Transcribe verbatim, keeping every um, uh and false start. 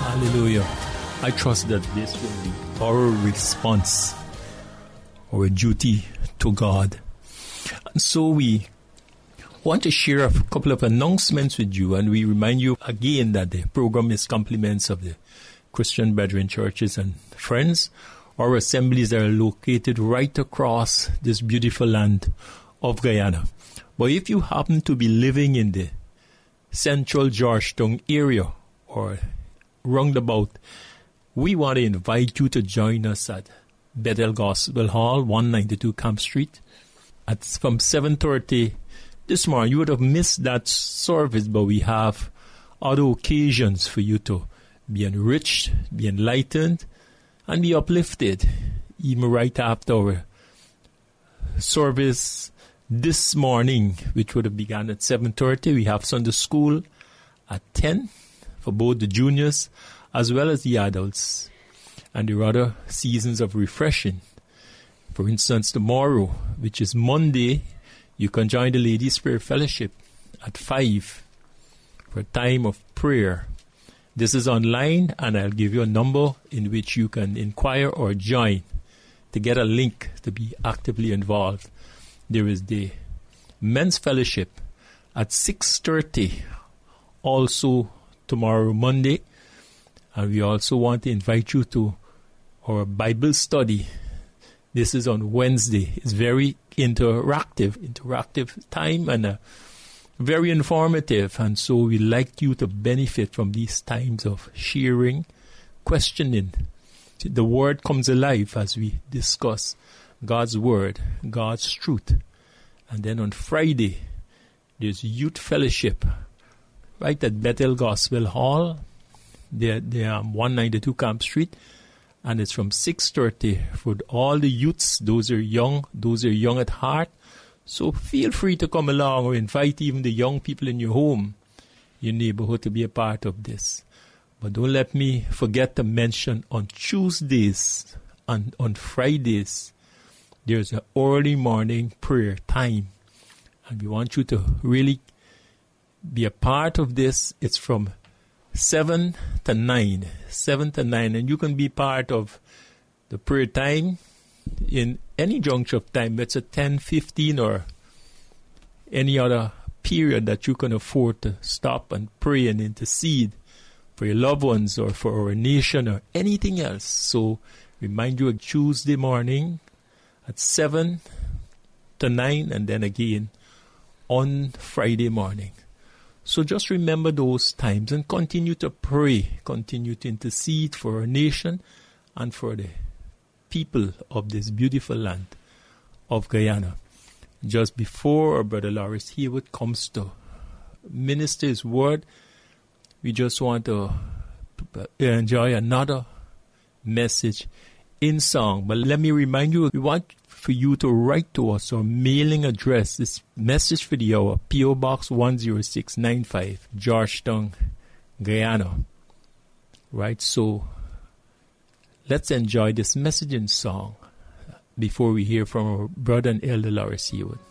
Hallelujah. I trust that this will be our response, our duty to God. And so we want to share a couple of announcements with you, and we remind you again that the program is compliments of the Christian Brethren churches and friends. Our assemblies are located right across this beautiful land of Guyana. But if you happen to be living in the central Georgetown area or roundabout, we want to invite you to join us at Bethel Gospel Hall, one ninety-two Camp Street, at from seven thirty this morning. You would have missed that service, but we have other occasions for you to be enriched, be enlightened, and be uplifted, even right after our service this morning, which would have begun at seven thirty. We have Sunday school at ten for both the juniors as well as the adults, and the other seasons of refreshing. For instance, tomorrow, which is Monday, you can join the Ladies' Prayer Fellowship at five for a time of prayer. This is online, and I'll give you a number in which you can inquire or join to get a link to be actively involved. There is the Men's Fellowship at six thirty, also tomorrow, Monday. And we also want to invite you to our Bible study. This is on Wednesday. It's very interactive, interactive time and uh, very informative. And so we like you to benefit from these times of sharing, questioning. The Word comes alive as we discuss God's Word, God's truth. And then on Friday, there's Youth Fellowship right at Bethel Gospel Hall. They're, they're on one ninety-two Camp Street, and it's from six thirty for all the youths. Those are young, those are young at heart. So feel free to come along or invite even the young people in your home, your neighborhood, to be a part of this. But don't let me forget to mention on Tuesdays and on Fridays, there's an early morning prayer time. And we want you to really be a part of this. It's from seven to nine. seven to nine. And you can be part of the prayer time in any juncture of time. It's a ten, fifteen or any other period that you can afford to stop and pray and intercede for your loved ones or for our nation or anything else. So remind you of Tuesday morning at seven to nine, and then again on Friday morning. So just remember those times and continue to pray, continue to intercede for our nation and for the people of this beautiful land of Guyana. Just before our Brother Lawrence Haywood comes to minister his word, we just want to enjoy another message in song. But let me remind you, we want for you to write to us. Our mailing address, this message for the hour, P O Box one oh six nine five, Georgetown, Guyana. Right, so let's enjoy this message in song before we hear from our brother and elder Lawrence Haywood.